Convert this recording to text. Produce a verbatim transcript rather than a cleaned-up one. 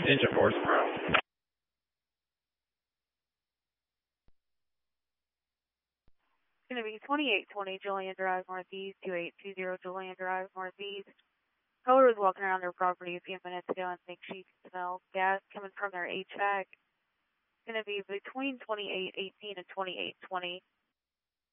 Engine force. It's going to be twenty-eight twenty Julian Drive Northeast, two eight two zero Julian Drive Northeast. Caller was walking around their property a few minutes ago and thinks she can smell gas coming from their H V A C. It's going to be between twenty-eight eighteen and twenty-eight twenty.